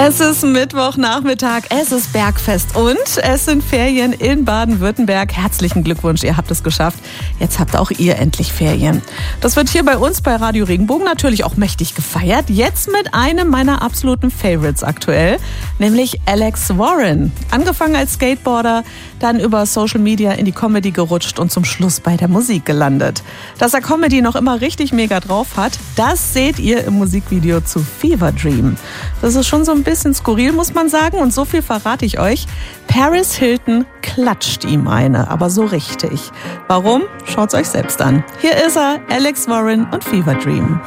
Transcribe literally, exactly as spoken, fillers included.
Es ist Mittwochnachmittag, es ist Bergfest und es sind Ferien in Baden-Württemberg. Herzlichen Glückwunsch, ihr habt es geschafft. Jetzt habt auch ihr endlich Ferien. Das wird hier bei uns bei Radio Regenbogen natürlich auch mächtig gefeiert. Jetzt mit einem meiner absoluten Favorites aktuell, nämlich Alex Warren. Angefangen als Skateboarder, dann über Social Media in die Comedy gerutscht und zum Schluss bei der Musik gelandet. Dass er Comedy noch immer richtig mega drauf hat, das seht ihr im Musikvideo zu Fever Dream. Das ist schon so ein bisschen skurril, muss man sagen. Und so viel verrate ich euch. Paris Hilton klatscht ihm eine, aber so richtig. Warum? Schaut's euch selbst an. Hier ist er, Alex Warren und Fever Dream.